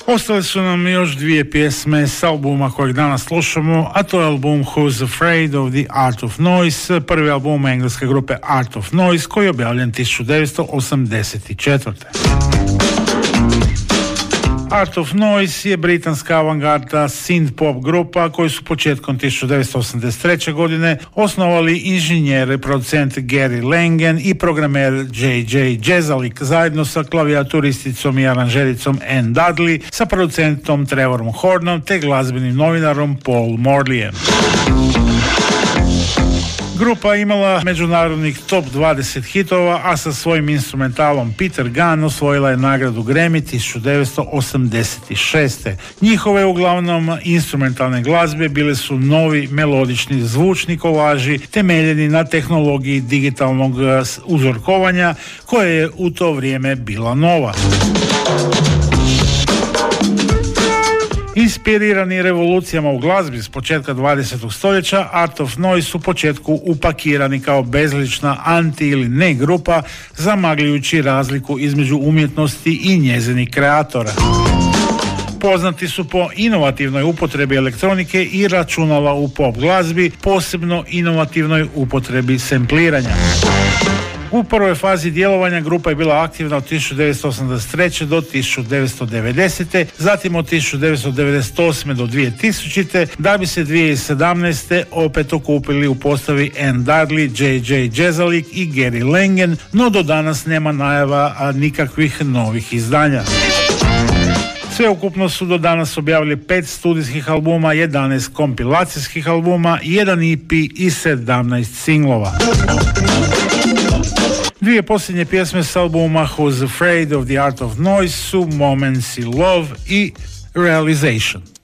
Ostale su nam još dvije pjesme s albuma kojeg danas slušamo, a to je album Who's Afraid of the Art of Noise, prvi album engleske grupe Art of Noise koji je objavljen 1984. Art of Noise je britanska avangardna synth-pop grupa koju su početkom 1983. godine osnovali inženjer i producent Gary Langen i programer J.J. Jezelnik zajedno sa klavijaturisticom i aranžericom Ann Dudley, sa producentom Trevorom Hornom te glazbenim novinarom Paul Morleyem. Grupa imala međunarodnih top 20 hitova, a sa svojim instrumentalom Peter Gunn osvojila je nagradu Grammy 1986. Njihove uglavnom instrumentalne glazbe bile su novi melodični zvučni kolaži temeljeni na tehnologiji digitalnog uzorkovanja koja je u to vrijeme bila nova. Inspirirani revolucijama u glazbi s početka 20. stoljeća, Art of Noise su u početku upakirani kao bezlična anti ili ne grupa, zamagljujući razliku između umjetnosti i njezinih kreatora. Poznati su po inovativnoj upotrebi elektronike i računala u pop glazbi, posebno inovativnoj upotrebi sempliranja. U prvoj fazi djelovanja grupa je bila aktivna od 1983. do 1990. Zatim od 1998. do 2000. da bi se 2017. opet okupili u postavi Ann Dudley, J.J. Jezelnik i Gary Langen, no do danas nema najava nikakvih novih izdanja. Sveukupno su do danas objavili 5 studijskih albuma, 11 kompilacijskih albuma, 1 EP i 17 singlova. Dvije posljednje pjesme s albuma Who's Afraid of the Art of Noise su Moments in Love i Realization.